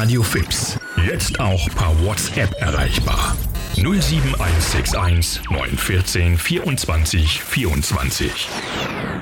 Radio Fips. Jetzt auch per WhatsApp erreichbar. 07161 914 24 24.